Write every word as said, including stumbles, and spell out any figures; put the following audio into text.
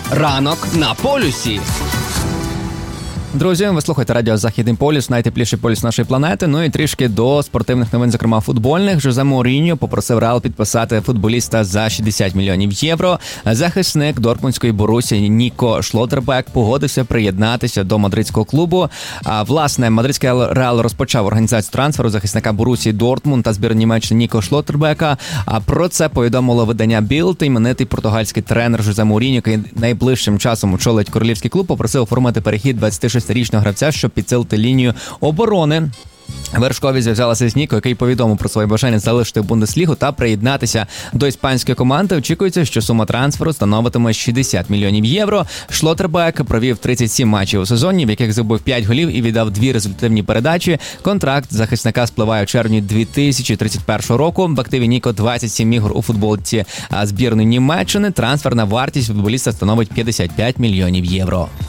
Ранок на полюсі. Друзі, ви слухаєте радіо «Західний полюс», найтепліший полюс нашої планети. Ну і трішки до спортивних новин, зокрема футбольних. Жозе Моуріньо попросив Реал підписати футболіста за шістдесят мільйонів євро. Захисник Дортмундської Борусії Ніко Шлоттербек погодився приєднатися до мадридського клубу. А, власне, мадридський Реал розпочав організацію трансферу захисника Борусії Дортмунд та збірної Німеччини Ніко Шлоттербека. А про це повідомило видання Білд. Іменитий португальський тренер Жозе Моуріньо, який найближчим часом очолить королівський клуб, попросив оформити перехід двадцятишестирічного гравця, щоб підсилити лінію оборони. Вершкові зв'язалася з Ніко, який повідомив про своє бажання залишити Бундеслігу та приєднатися до іспанської команди. Очікується, що сума трансферу становитиме шістдесят мільйонів євро. Шлоттербек провів тридцять сім матчів у сезоні, в яких забив п'ять голів і віддав дві результативні передачі. Контракт захисника спливає у червні дві тисячі тридцять першого року. В активі Ніко двадцять сім ігор у футболці збірної Німеччини. Трансферна вартість футболіста становить п'ятдесят п'ять мільйонів євро.